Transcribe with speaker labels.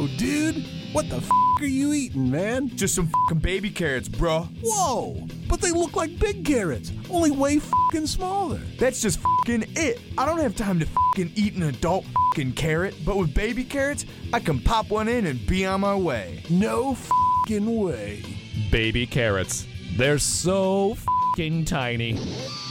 Speaker 1: Whoa, dude! What the are you eating, man?
Speaker 2: Just some baby carrots, bro.
Speaker 1: Whoa! But they look like big carrots, only way smaller.
Speaker 2: That's just it. I don't have time to eat an adult carrot, but with baby carrots, I can pop one in and be on my way.
Speaker 1: No way.
Speaker 3: Baby carrots. They're so tiny.